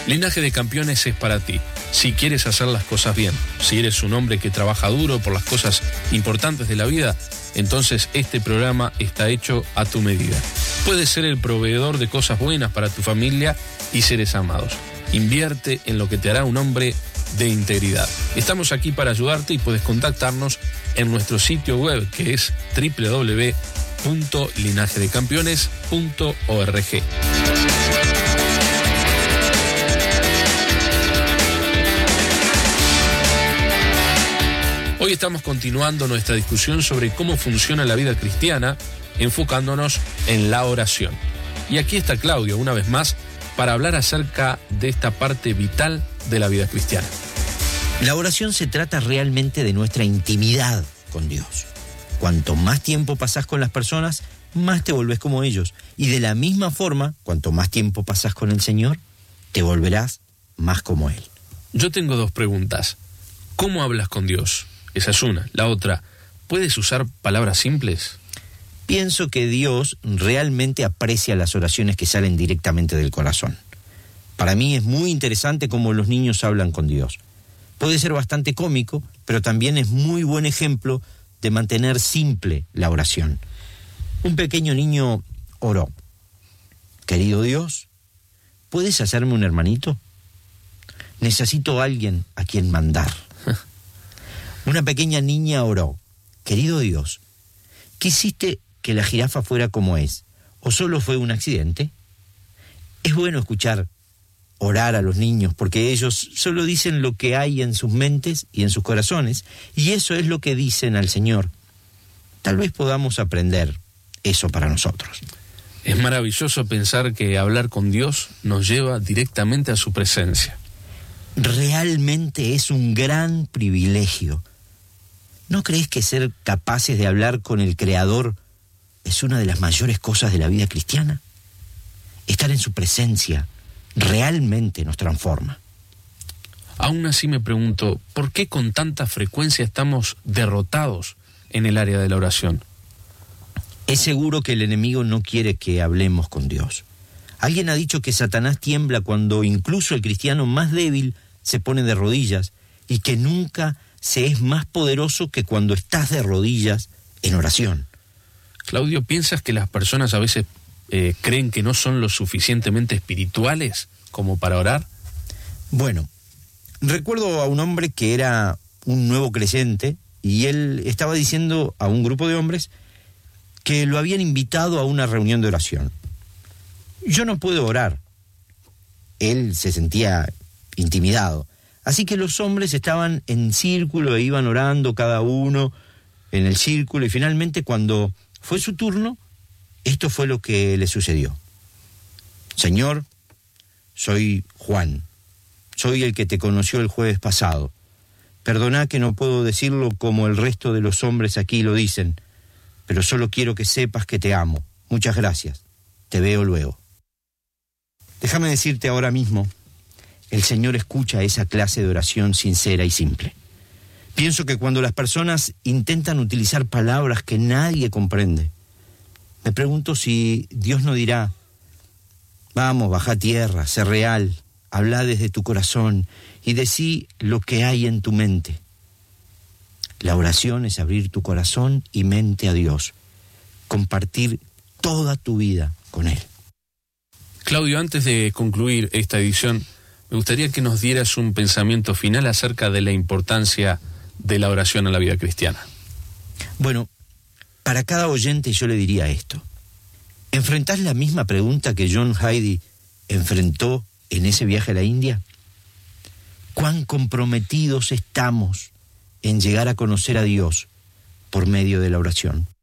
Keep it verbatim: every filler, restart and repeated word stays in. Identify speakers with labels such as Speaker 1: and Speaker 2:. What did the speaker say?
Speaker 1: Linaje de Campeones es para ti. Si quieres hacer las cosas bien, si eres un hombre que trabaja duro por las cosas importantes de la vida, entonces este programa está hecho a tu medida. Puedes ser el proveedor de cosas buenas para tu familia y seres amados. Invierte en lo que te hará un hombre de integridad. Estamos aquí para ayudarte y puedes contactarnos en nuestro sitio web, que es doble u doble u doble u punto linaje de campeones punto org. Hoy estamos continuando nuestra discusión sobre cómo funciona la vida cristiana, enfocándonos en la oración. Y aquí está Claudio, una vez más, para hablar acerca de esta parte vital de la vida cristiana.
Speaker 2: La oración se trata realmente de nuestra intimidad con Dios. Cuanto más tiempo pasás con las personas, más te volvés como ellos. Y de la misma forma, cuanto más tiempo pasás con el Señor, te volverás más como Él.
Speaker 1: Yo tengo dos preguntas. ¿Cómo hablas con Dios? Esa es una. La otra, ¿puedes usar palabras simples?
Speaker 2: Pienso que Dios realmente aprecia las oraciones que salen directamente del corazón. Para mí es muy interesante cómo los niños hablan con Dios. Puede ser bastante cómico, pero también es muy buen ejemplo de mantener simple la oración. Un pequeño niño oró: querido Dios, ¿puedes hacerme un hermanito? Necesito a alguien a quien mandar. Una pequeña niña oró: querido Dios, ¿quisiste que la jirafa fuera como es? ¿O solo fue un accidente? Es bueno escuchar orar a los niños, porque ellos solo dicen lo que hay en sus mentes y en sus corazones, y eso es lo que dicen al Señor. Tal vez podamos aprender eso para nosotros.
Speaker 1: Es maravilloso pensar que hablar con Dios nos lleva directamente a su presencia.
Speaker 2: Realmente es un gran privilegio. ¿No crees que ser capaces de hablar con el Creador es una de las mayores cosas de la vida cristiana? Estar en su presencia realmente nos transforma.
Speaker 1: Aún así me pregunto, ¿por qué con tanta frecuencia estamos derrotados en el área de la oración?
Speaker 2: Es seguro que el enemigo no quiere que hablemos con Dios. Alguien ha dicho que Satanás tiembla cuando incluso el cristiano más débil se pone de rodillas, y que nunca se es más poderoso que cuando estás de rodillas en oración.
Speaker 1: Claudio, ¿piensas que las personas a veces eh, creen que no son lo suficientemente espirituales como para orar?
Speaker 2: Bueno, recuerdo a un hombre que era un nuevo creyente, y él estaba diciendo a un grupo de hombres que lo habían invitado a una reunión de oración. Yo no puedo orar. Él se sentía intimidado. Así que los hombres estaban en círculo e iban orando cada uno en el círculo, y finalmente cuando fue su turno, esto fue lo que le sucedió. Señor, soy Juan, soy el que te conoció el jueves pasado. Perdona que no puedo decirlo como el resto de los hombres aquí lo dicen, pero solo quiero que sepas que te amo. Muchas gracias. Te veo luego. Déjame decirte ahora mismo, el Señor escucha esa clase de oración sincera y simple. Pienso que cuando las personas intentan utilizar palabras que nadie comprende, me pregunto si Dios no dirá: vamos, baja a tierra, sé real, habla desde tu corazón y decí lo que hay en tu mente. La oración es abrir tu corazón y mente a Dios, compartir toda tu vida con Él.
Speaker 1: Claudio, antes de concluir esta edición, me gustaría que nos dieras un pensamiento final acerca de la importancia de la oración en la vida cristiana.
Speaker 2: Bueno, para cada oyente yo le diría esto. ¿Enfrentás la misma pregunta que John Heidi enfrentó en ese viaje a la India? ¿Cuán comprometidos estamos en llegar a conocer a Dios por medio de la oración?